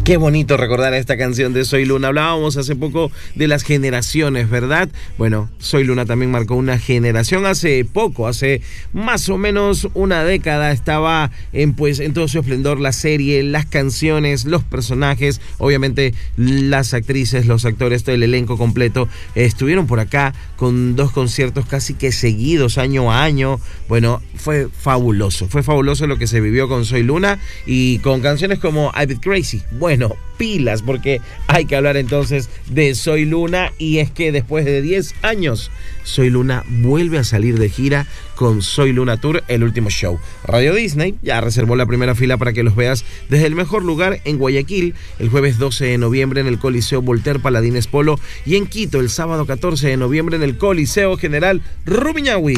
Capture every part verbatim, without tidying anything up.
Qué bonito recordar esta canción de Soy Luna. Hablábamos hace poco de las generaciones, ¿verdad? Bueno, Soy Luna también marcó una generación hace poco, hace más o menos una década. Estaba en, pues, en todo su esplendor la serie, las canciones, los personajes, obviamente las actrices, los actores, todo el elenco completo. Eh, estuvieron por acá con dos conciertos casi que seguidos, año a año. Bueno, fue fabuloso, fue fabuloso lo que se vivió con Soy Luna y con canciones como I Bit Crazy. Bueno, Bueno, pilas, porque hay que hablar entonces de Soy Luna, y es que después de diez años, Soy Luna vuelve a salir de gira con Soy Luna Tour, el último show. Radio Disney ya reservó la primera fila para que los veas desde el mejor lugar en Guayaquil, el jueves doce de noviembre en el Coliseo Voltaire Paladines Polo, y en Quito el sábado catorce de noviembre en el Coliseo General Rumiñahui.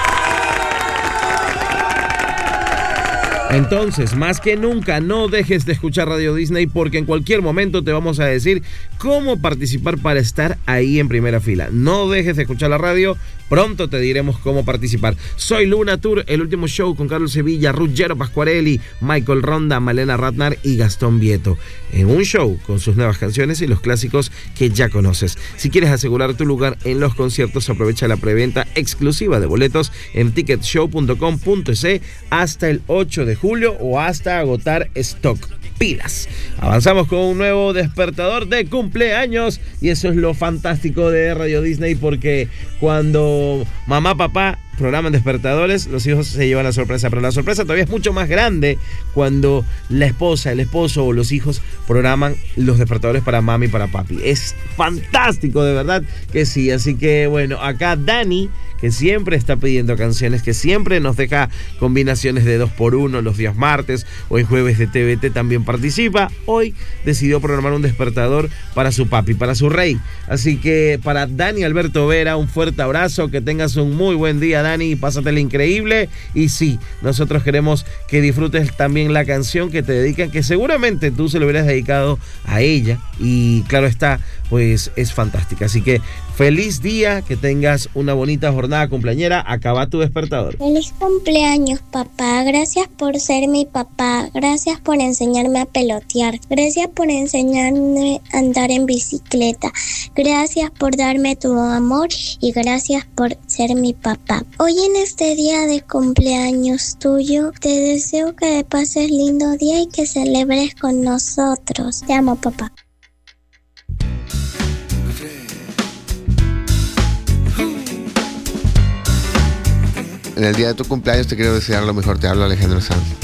Entonces, más que nunca, no dejes de escuchar Radio Disney, porque en cualquier momento te vamos a decir cómo participar para estar ahí en primera fila. No dejes de escuchar la radio, pronto te diremos cómo participar. Soy Luna Tour, el último show con Carlos Sevilla, Ruggero Pasquarelli, Michael Ronda, Malena Ratnar y Gastón Vieto. En un show con sus nuevas canciones y los clásicos que ya conoces. Si quieres asegurar tu lugar en los conciertos, aprovecha la preventa exclusiva de boletos en ticket show punto com punto es hasta el ocho de julio o hasta agotar stock. Pilas. Avanzamos con un nuevo despertador de cumpleaños, y eso es lo fantástico de Radio Disney, porque cuando mamá, papá programan despertadores, los hijos se llevan la sorpresa, pero la sorpresa todavía es mucho más grande cuando la esposa, el esposo o los hijos programan los despertadores para mami y para papi. Es fantástico, de verdad que sí. Así que bueno, acá Dani, que siempre está pidiendo canciones, que siempre nos deja combinaciones de dos por uno los días martes o en jueves de T V T, también participa. Hoy decidió programar un despertador para su papi, para su rey. Así que para Dani Alberto Vera, un fuerte abrazo, que tengas un muy buen día, Dani, pásatela increíble. Y sí, nosotros queremos que disfrutes también la canción que te dedican, que seguramente tú se lo hubieras dedicado a ella, y claro está, pues es fantástica. Así que feliz día, que tengas una bonita jornada cumpleañera. Acaba tu despertador. Feliz cumpleaños, papá. Gracias por ser mi papá. Gracias por enseñarme a pelotear. Gracias por enseñarme a andar en bicicleta. Gracias por darme tu amor y gracias por ser mi papá. Hoy, en este día de cumpleaños tuyo, te deseo que pases lindo día y que celebres con nosotros. Te amo, papá. En el día de tu cumpleaños te quiero desear lo mejor. Te hablo Alejandro Sanz.